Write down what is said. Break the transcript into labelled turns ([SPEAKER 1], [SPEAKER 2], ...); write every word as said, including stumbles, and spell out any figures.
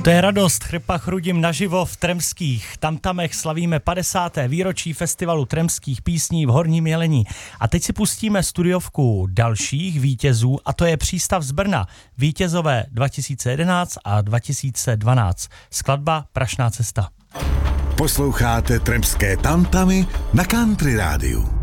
[SPEAKER 1] To je radost, chrpa chrudím naživo v Tremských tamtamech slavíme padesáté výročí festivalu tremských písní v Horním Jelení. A teď si pustíme studiovku dalších vítězů, a to je Přístav z Brna, vítězové dva tisíce jedenáct a dva tisíce dvanáct. Skladba Prašná cesta.
[SPEAKER 2] Posloucháte Tremské tamtamy na Country Rádiu.